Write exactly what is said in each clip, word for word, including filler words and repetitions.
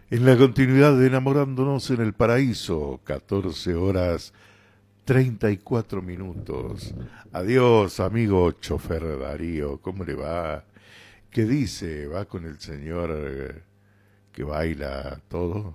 En la continuidad de Enamorándonos en el Paraíso, catorce horas treinta y cuatro minutos. Adiós, amigo chofer Darío, ¿cómo le va? ¿Qué dice? ¿Va con el señor eh, que baila todo?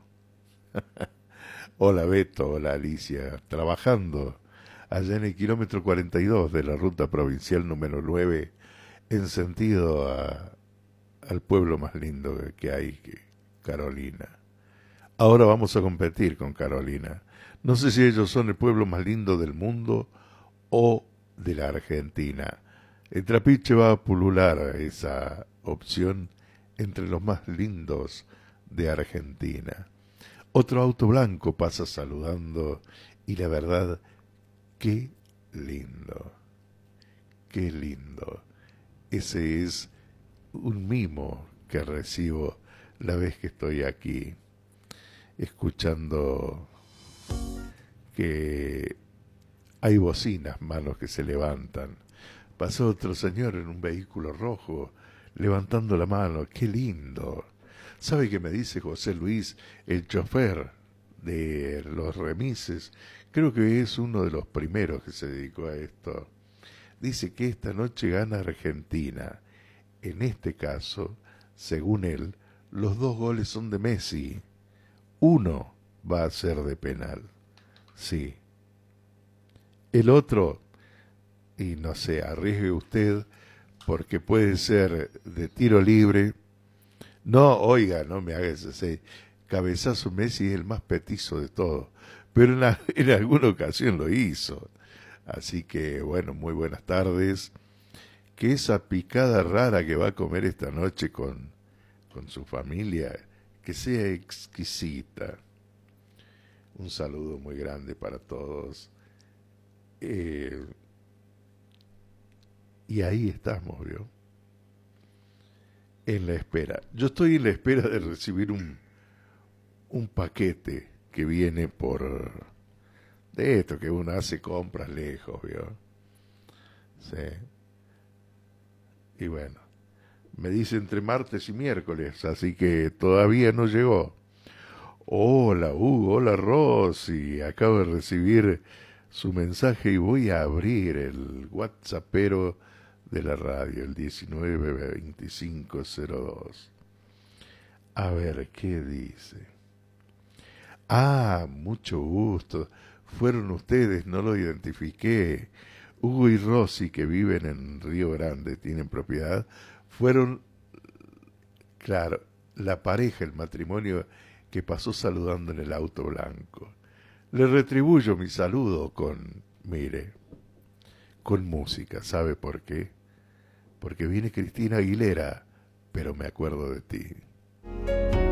Hola Beto, hola Alicia, trabajando allá en el kilómetro cuarenta y dos de la ruta provincial número nueve, en sentido a, al pueblo más lindo que hay, que Carolina. Ahora vamos a competir con Carolina. No sé si ellos son el pueblo más lindo del mundo o de la Argentina. El trapiche va a pulular esa opción entre los más lindos de Argentina. Otro auto blanco pasa saludando y la verdad, qué lindo, qué lindo. Ese es un mimo que recibo la vez que estoy aquí, escuchando que hay bocinas, manos que se levantan. Pasó otro señor en un vehículo rojo, levantando la mano. ¡Qué lindo! ¿Sabe qué me dice José Luis, el chofer de los remises? Creo que es uno de los primeros que se dedicó a esto. Dice que esta noche gana Argentina. En este caso, según él, los dos goles son de Messi. Uno va a ser de penal. Sí. El otro, y no sé, arriesgue usted, porque puede ser de tiro libre. No, oiga, no me haga ese cabezazo. Messi es el más petizo de todos, pero en, la, en alguna ocasión lo hizo. Así que, bueno, muy buenas tardes. Que esa picada rara que va a comer esta noche con, con su familia, que sea exquisita. Un saludo muy grande para todos. Eh, y ahí estamos, ¿vio? En la espera. Yo estoy en la espera de recibir un, un paquete que viene por... de esto, que uno hace compras lejos, ¿vio? Sí. Y bueno, me dice entre martes y miércoles, así que todavía no llegó. Hola Hugo, hola Rosy, acabo de recibir su mensaje y voy a abrir el WhatsAppero de la radio, el diecinueve veinticinco cero dos. A ver, ¿qué dice? Ah, mucho gusto. Fueron ustedes, no lo identifiqué. Hugo y Rosy, que viven en Río Grande, tienen propiedad, fueron, claro, la pareja, el matrimonio que pasó saludando en el auto blanco. Le retribuyo mi saludo con, mire, con música. ¿Sabe por qué? Porque viene Cristina Aguilera, pero me acuerdo de ti.